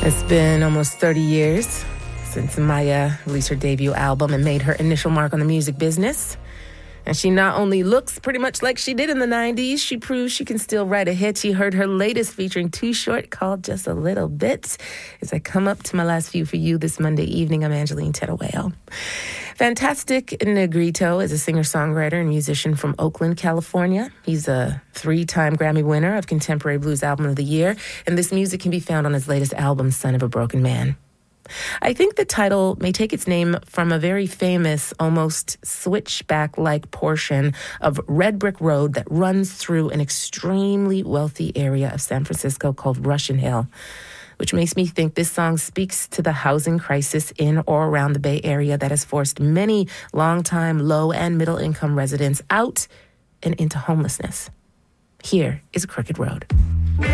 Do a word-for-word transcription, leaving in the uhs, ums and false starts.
It's been almost thirty years since Maya released her debut album and made her initial mark on the music business. And she not only looks pretty much like she did in the nineties, she proves she can still write a hit. You heard her latest featuring Too Short, called Just a Little Bit. As I come up to my last few for you this Monday evening, I'm Angeline Tettawale. Fantastic Negrito is a singer-songwriter and musician from Oakland, California. He's a three-time Grammy winner of Contemporary Blues Album of the Year, and this music can be found on his latest album, Son of a Broken Man. I think the title may take its name from a very famous, almost switchback-like portion of red brick road that runs through an extremely wealthy area of San Francisco called Russian Hill, which makes me think this song speaks to the housing crisis in or around the Bay Area that has forced many longtime low- and middle-income residents out and into homelessness. Here is Crooked Road.